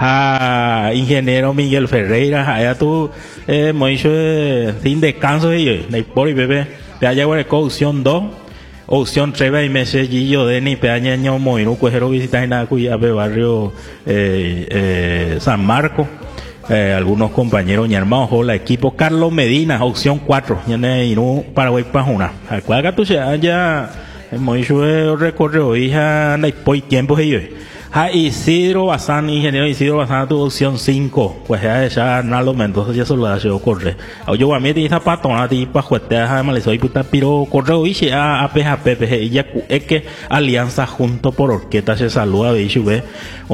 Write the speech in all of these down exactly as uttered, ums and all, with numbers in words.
a ingeniero Miguel Ferreira, allá tú, eh, Moisho, sin descanso, y por y bebé, te haya opción dos, opción tres, y meses, y yo de ni peaña, ño, moinu, cuejero, visitar en la cuya, barrio, eh, eh, San Marco. Eh, algunos compañeros y hermanos o la equipo Carlos Medina, opción cuatro, ya ne inu Paraguay Pajuna. Acuérdate tú se haya mucho recorrido hija na por tiempo ellos. Ha Isidro Bazán, ingeniero Isidro Bazán, tu opción cinco, pues ya ya Arnaldo Mendoza ya solo ha sido corre. Yo a mí te dice patona ti pa juetea ja malizo y puta piro correo y a a P J P y ya es que alianza junto por orquesta se saluda de ve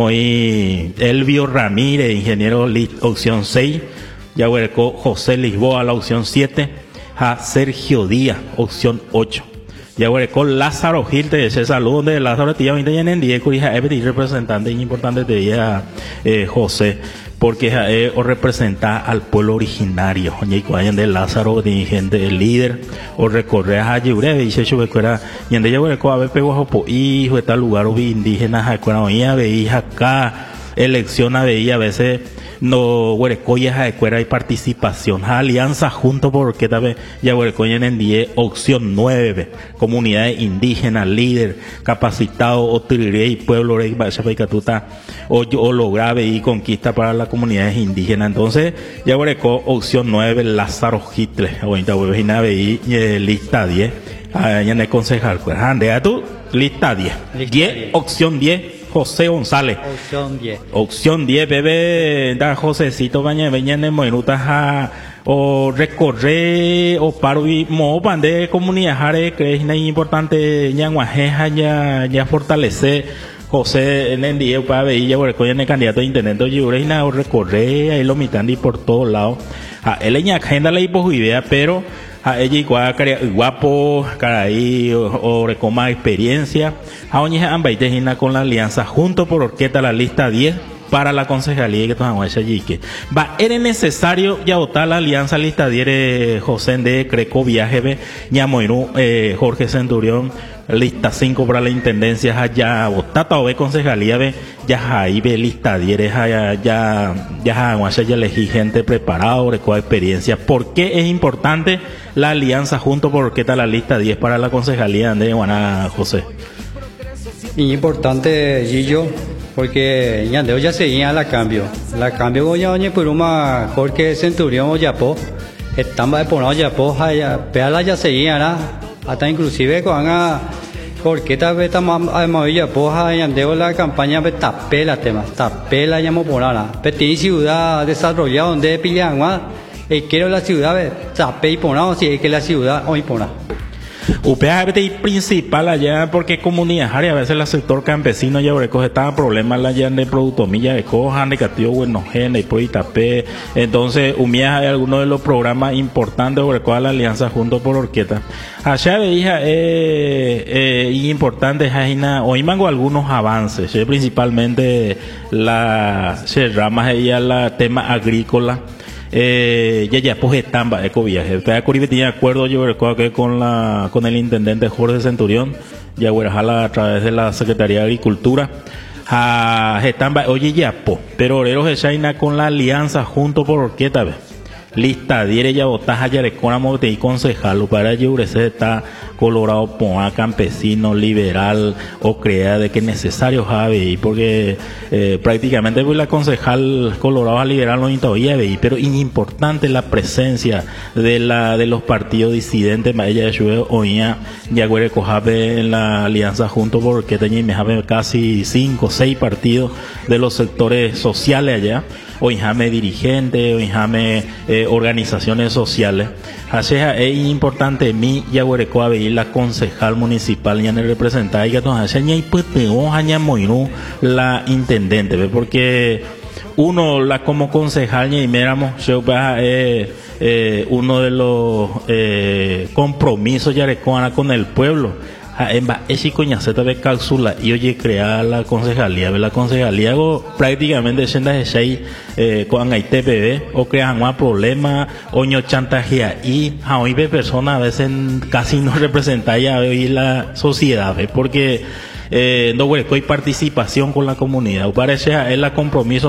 hoy Elvio Ramírez, ingeniero opción seis, ya huerco José Lisboa la opción siete, a Sergio Díaz opción ocho. Ya con Lázaro Gil te ese saludo de Lázaro tía veinte ya en día curija es representante importante de ella eh, José porque eh, o representa al pueblo originario y cuando de Lázaro dirigente el líder o recorrer a Yure y se sube fuera y en ella a ver pego po hijo de tal lugar indígena cuando veía veía acá elecciona veía a veces no huerecoyas a escuela y participación a alianza junto porque también ya huerecoyen en diez opción nueve comunidades indígenas líder capacitado o y pueblo rey tuta o o lograr y conquista para las comunidades indígenas entonces ya huereco opción nueve Lázaro Hitler ahorita huevina y lista diez allá en el concejal pues ande a tu lista diez diez opción diez José González. Opción diez. Opción diez, bebé, da Josecito baña veña en minutas o recorrer o paro y mo de comunidad jare que es importante ñanguajeja ya ya fortalecer José en el día para ver ya por el candidato a intendente y o recorrer ahí lo mitad y por todos lados. A él en agenda la idea pero a ella igual guapo caray o, o recoma experiencia a oña ambaitejina con la alianza junto por orquesta la lista diez para la concejalía que toman allí que va era necesario ya votar la alianza lista diez José de Creco Viaje ñamoinu eh, Jorge Centurión lista cinco para la intendencia allá votata o ve concejalía ve ya ahí ve lista diez ya ya ya ya elegí gente preparado recoa experiencia. ¿Por qué es importante la alianza junto por orquesta la lista diez para la concejalía de Guaná José? Y importante Gillo porque Ñandeo ya seguía la cambio la cambio voy a oñe por una Jorge Centurión o Yapo están de poner Yapo ya peala ya seguía hasta inclusive con a porque tal vez estamos a movilla poja y andeo la campaña de tapela tema tapela llamo por ahora petit ciudad desarrollada donde pillan más y quiero la ciudad de tape y ponado si es que la ciudad hoy pona U P A principal allá porque comunidad a veces el sector campesino ya recoge estaba problemas allá de producto milla de coja negativo bueno gene y por Itapé entonces umía hay algunos de los programas importantes sobre cuál la alianza junto por orquesta allá veía eh, eh, importante hoy mango algunos avances eh, principalmente la se ramas ella la tema agrícola eh ya ya pues estamba eco viaje pero Coribe tenía acuerdo yo recuerdo que con la con el intendente Jorge Centurión ya a través de la Secretaría de Agricultura a estamba oye ya po pero oreros de China con la alianza junto por orquesta ve lista diere ya botaja ya recordamos y concejal para Yurecer está colorado poa campesino liberal o crea de que es necesario Javi porque eh, prácticamente pues la concejal colorado liberal no todavía ve pero es importante la presencia de la de los partidos disidentes ella de oía ya güere cojabe en la alianza junto porque tenía casi cinco o seis partidos de los sectores sociales allá o injame dirigentes, o injame eh, organizaciones sociales. Así es importante mi ya huereco a ver la concejal municipal ya en el representante y que entonces ya pues peor aña moinu la intendente, ¿ve? Porque uno la como concejal y miramos yo eh, eh, uno de los eh, compromisos ya con el pueblo. En ese coñaceta de cápsula y oye crear la concejalía, la concejalía hago prácticamente senda de seis con I T P B o crean más problemas oño chantaje y a hoy ve personas a veces casi no representa ya hoy la sociedad porque eh, no hay participación con la comunidad, parece es la compromiso